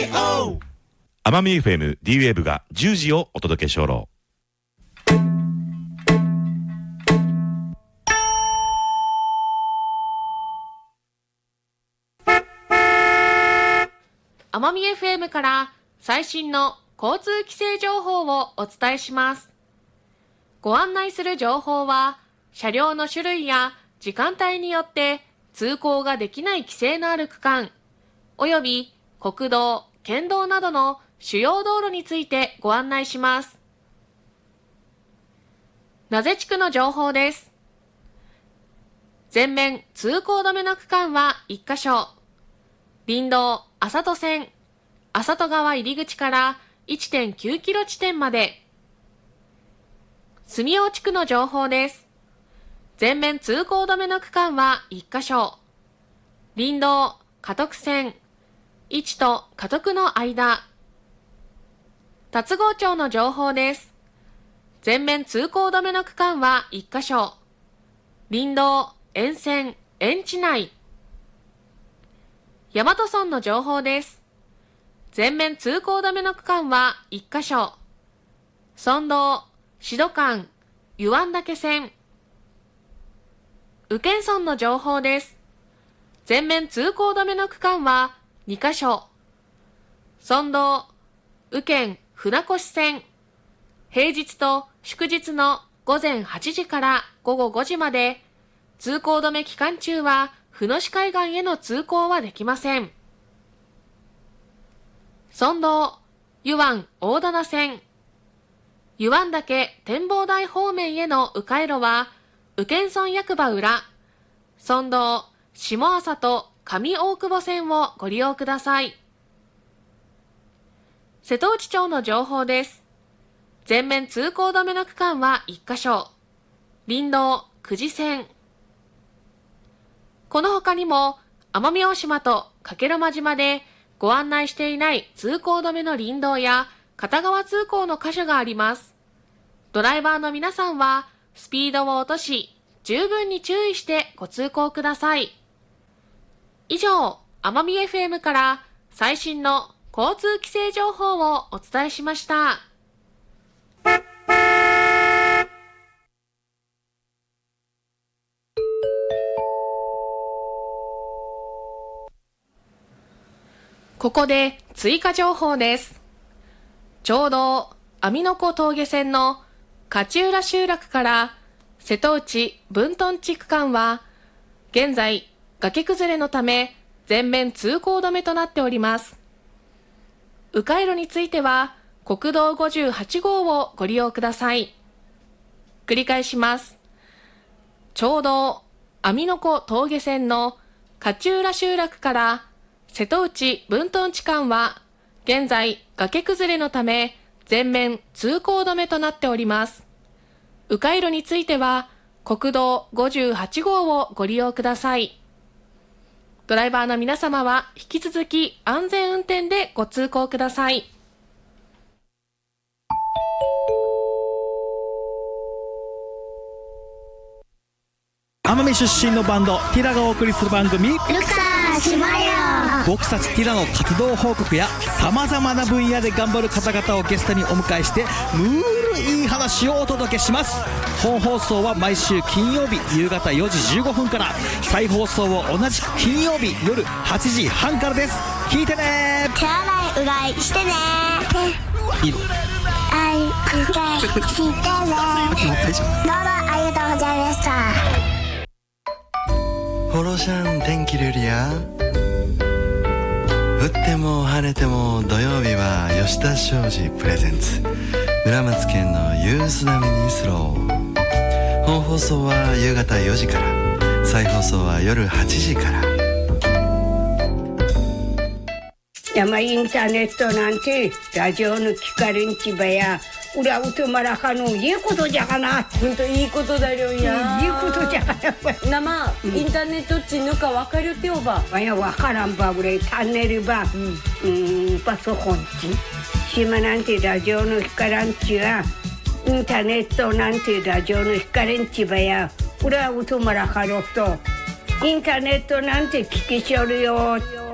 ラジオ奄美 FM D-Wave が10時をお届けしょろう。 奄美 FM から最新の交通規制情報をお伝えします。ご案内する情報は、車両の種類や時間帯によって通行ができない規制のある区間、および国道、県道などの主要道路についてご案内します。名瀬地区の情報です。全面通行止めの区間は1カ所。林道麻戸線、麻戸川入口から 1.9 キロ地点まで。住尾地区の情報です。全面通行止めの区間は1カ所。林道加徳線、市と加徳の間。龍郷町の情報です。全面通行止めの区間は1カ所。林道沿線、園地内。大和村の情報です。全面通行止めの区間は1カ所。村道、志土間、湯湾岳線。宇検村の情報です。全面通行止めの区間は2カ所。村道、宇検船越線。平日と祝日の午前8時から午後5時まで、通行止め期間中は船越海岸への通行はできません。村道、湯湾大棚線。湯湾岳展望台方面への迂回路は、宇検村役場裏、村道、下朝と上大久保線をご利用ください。瀬戸内町の情報です。全面通行止めの区間は1カ所。林道、久慈線。この他にも、奄美大島と加計呂麻島でご案内していない通行止めの林道や片側通行の箇所があります。ドライバーの皆さんは、スピードを落とし、十分に注意してご通行ください。以上、奄美 FM から最新の交通規制情報をお伝えしました。ここで追加情報です。ちょうど網の子峠線の勝浦集落から瀬戸内分屯地区間は現在崖崩れのため全面通行止めとなっております。迂回路については国道58号をご利用ください。繰り返します。ちょうど網の子峠線の勝浦集落から瀬戸内分屯地間は現在崖崩れのため全面通行止めとなっております。迂回路については国道58号をご利用ください。ドライバーの皆様は引き続き安全運転でご通行ください。 奄美出身のバンドティラがお送りする番組ルクサー島よ。 僕たちティラの活動報告やさまざまな分野で頑張る方々をゲストにお迎えしてムールいい話をお届けします。本放送は毎週金曜日夕方4時15分から、再放送を同じく金曜日夜8時半からです。聞いてね。 手洗いうがいしてね。 いいの愛うがいしてね。どうもありがとうございました。 ホロシャン天気ルリア。降っても晴れても土曜日は吉田商事プレゼンツ村松県のユースダメにスロー。本放送は夕方4時から、再放送は夜8時から。 山インターネットなんてラジオの聞かれんちばや裏うとまらかのいいことじゃがな。 ほんといいことだよや。 いいことじゃがな。 生、インターネットっちのか分かるってよば。 わやわからんばぐらいタンネルば。パソコンち。島なんてラジオの聞かれんちはインターネットなんてラジオの聞かれんちばや裏うとまらかろとインターネットなんて聞きしょるよ。